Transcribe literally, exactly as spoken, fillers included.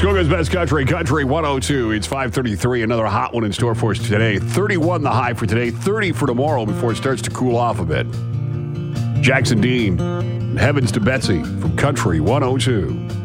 Muskoka's Best Country, Country one oh two. It's five thirty-three. Another hot one in store for us today. thirty-one the high for today, thirty for tomorrow before it starts to cool off a bit. Jackson Dean, Heavens to Betsy from Country one oh two.